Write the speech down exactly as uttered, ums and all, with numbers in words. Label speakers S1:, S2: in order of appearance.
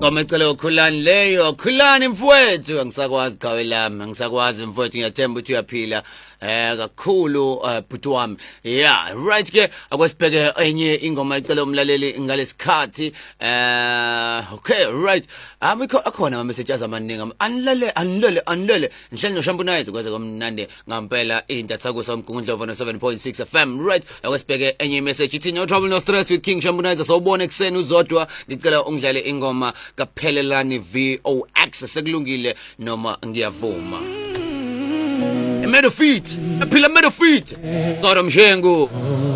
S1: Ngoma ecela ukhulani leyo khulani mfowethu angisakwazi gawe lami angisakwazi mfowethu ngiyathemba ukuthi uyaphila eh kakhulu bhuti wami yeah right ke akwesibheke enye ingoma ecela umlaleli ngalesikhathi eh okay right amikho akhona ama messages amaningi anilele anilele anilele ngihleli noShampunize kwaze komnandi ngampela intathakusa umgungundlovu no seven point six F M right akwesibheke enye message ithi no trouble no stress with King Shampunize sawubona ekseni uzodwa ngicela ungidlale ingoma kaphelelani V O X sekulungile noma ngiyavuma Meadow feet, a pillar meadow feet. Got him Shengu.